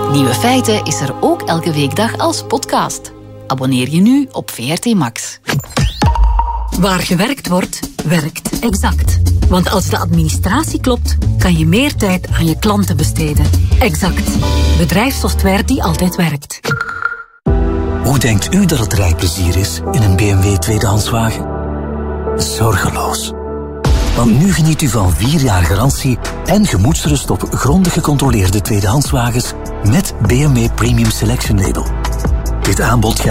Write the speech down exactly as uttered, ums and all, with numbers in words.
Nieuwe Feiten is er ook elke weekdag als podcast. Abonneer je nu op V R T Max. Waar gewerkt wordt, werkt Exact. Want als de administratie klopt, kan je meer tijd aan je klanten besteden. Exact. Bedrijfssoftware die altijd werkt. Hoe denkt u dat het rijplezier is in een B M W tweedehandswagen? Zorgeloos. Want nu geniet u van vier jaar garantie en gemoedsrust op grondig gecontroleerde tweedehandswagens met B M W Premium Selection Label. Dit aanbod geldt